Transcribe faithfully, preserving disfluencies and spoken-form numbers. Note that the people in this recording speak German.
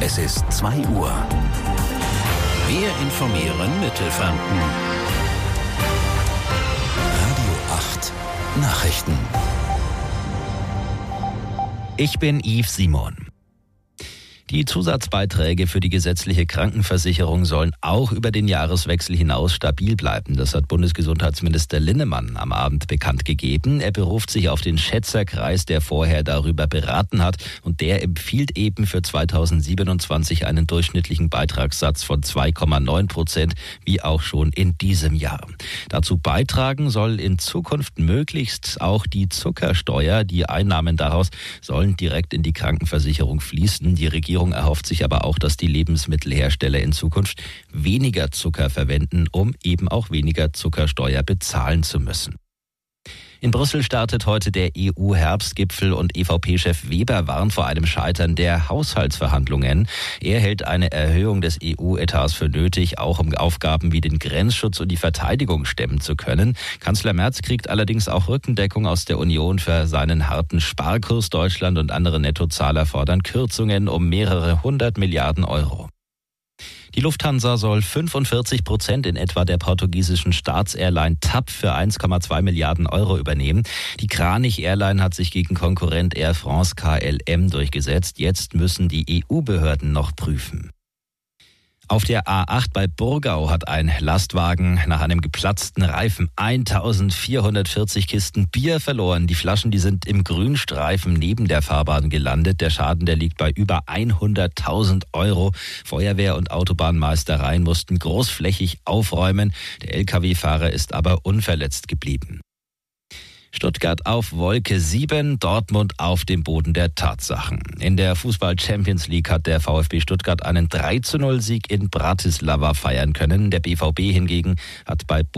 Es ist zwei Uhr. Wir informieren Mittelfranken. Radio acht Nachrichten. Ich bin Yves Simon. Die Zusatzbeiträge für die gesetzliche Krankenversicherung sollen auch über den Jahreswechsel hinaus stabil bleiben. Das hat Bundesgesundheitsminister Linnemann am Abend bekannt gegeben. Er beruft sich auf den Schätzerkreis, der vorher darüber beraten hat. Und der empfiehlt eben für zweitausendsiebenundzwanzig einen durchschnittlichen Beitragssatz von zwei Komma neun Prozent, wie auch schon in diesem Jahr. Dazu beitragen soll in Zukunft möglichst auch die Zuckersteuer. Die Einnahmen daraus sollen direkt in die Krankenversicherung fließen. Die Regierung erhofft sich aber auch, dass die Lebensmittelhersteller in Zukunft weniger Zucker verwenden, um eben auch weniger Zuckersteuer bezahlen zu müssen. In Brüssel startet heute der E U-Herbstgipfel und E V P-Chef Weber warnt vor einem Scheitern der Haushaltsverhandlungen. Er hält eine Erhöhung des E U-Etats für nötig, auch um Aufgaben wie den Grenzschutz und die Verteidigung stemmen zu können. Kanzler Merz kriegt allerdings auch Rückendeckung aus der Union für seinen harten Sparkurs. Deutschland und andere Nettozahler fordern Kürzungen um mehrere hundert Milliarden Euro. Die Lufthansa soll fünfundvierzig Prozent in etwa der portugiesischen Staatsairline T A P für eins Komma zwei Milliarden Euro übernehmen. Die Kranich Airline hat sich gegen Konkurrent Air France K L M durchgesetzt. Jetzt müssen die E U-Behörden noch prüfen. Auf der A acht bei Burgau hat ein Lastwagen nach einem geplatzten Reifen eintausendvierhundertvierzig Kisten Bier verloren. Die Flaschen, die sind im Grünstreifen neben der Fahrbahn gelandet. Der Schaden, der liegt bei über hunderttausend Euro. Feuerwehr und Autobahnmeistereien mussten großflächig aufräumen. Der L K W-Fahrer ist aber unverletzt geblieben. Stuttgart auf Wolke sieben, Dortmund auf dem Boden der Tatsachen. In der Fußball-Champions League hat der VfB Stuttgart einen drei zu null Sieg in Bratislava feiern können. Der B V B hingegen hat bei